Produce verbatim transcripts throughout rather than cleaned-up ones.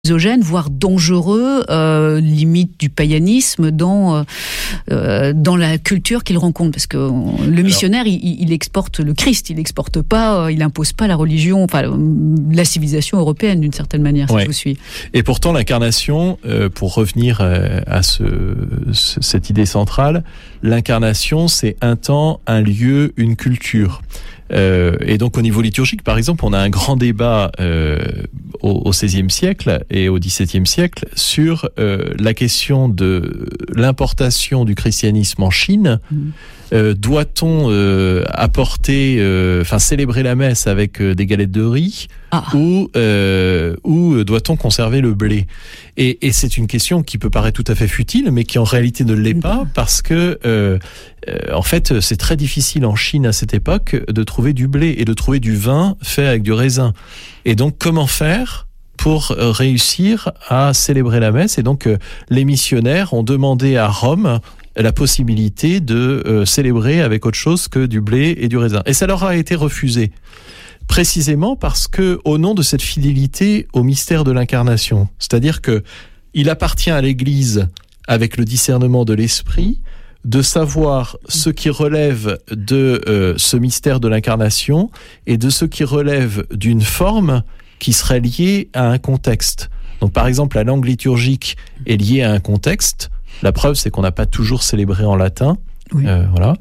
exogène, voire dangereux, euh, limite du païanisme dans euh, dans la culture qu'il rencontre, parce que le missionnaire, Alors, il, il exporte le Christ, il exporte pas, il impose pas la religion, enfin la civilisation européenne d'une certaine manière, si ouais. je vous suis. Et pourtant, l'incarnation, euh, pour revenir euh, à ce, ce, cette idée centrale, l'incarnation, c'est un temps, un lieu, une culture. Euh, et donc au niveau liturgique, par exemple, on a un grand débat euh, au, au seizième siècle et au dix-septième siècle sur euh, la question de l'importation du christianisme en Chine. Mmh. Euh, doit-on euh, apporter, enfin euh, célébrer la messe avec euh, des galettes de riz ah. ou, euh, ou doit-on conserver le blé ? Et, et c'est une question qui peut paraître tout à fait futile, mais qui en réalité ne l'est pas, parce que euh, euh, en fait, c'est très difficile en Chine à cette époque de trouver du blé et de trouver du vin fait avec du raisin. Et donc, comment faire pour réussir à célébrer la messe ? Et donc, euh, les missionnaires ont demandé à Rome la possibilité de euh, célébrer avec autre chose que du blé et du raisin. Et ça leur a été refusé, précisément parce que, au nom de cette fidélité au mystère de l'incarnation, c'est-à-dire que il appartient à l'Église, avec le discernement de l'Esprit, de savoir ce qui relève de euh, ce mystère de l'incarnation et de ce qui relève d'une forme qui serait liée à un contexte. Donc, par exemple, la langue liturgique est liée à un contexte. La preuve, c'est qu'on n'a pas toujours célébré en latin. Oui. Euh, voilà.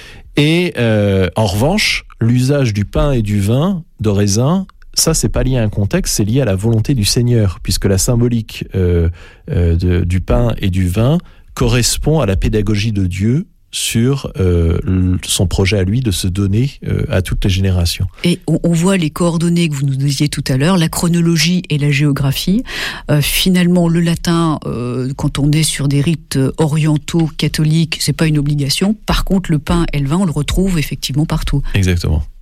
Et euh, en revanche, l'usage du pain et du vin, de raisin, ça, c'est pas lié à un contexte, c'est lié à la volonté du Seigneur, puisque la symbolique euh, euh, de, du pain et du vin correspond à la pédagogie de Dieu sur euh, son projet à lui de se donner euh, à toutes les générations. Et on, on voit les coordonnées que vous nous disiez tout à l'heure, la chronologie et la géographie. Euh, finalement, le latin, euh, quand on est sur des rites orientaux catholiques, c'est pas une obligation. Par contre, le pain et le vin, on le retrouve effectivement partout. Exactement.